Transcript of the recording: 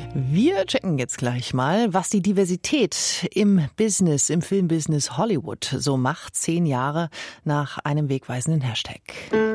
Wir checken jetzt gleich mal, was die Diversität im Filmbusiness Hollywood so macht, 10 Jahre nach einem wegweisenden Hashtag.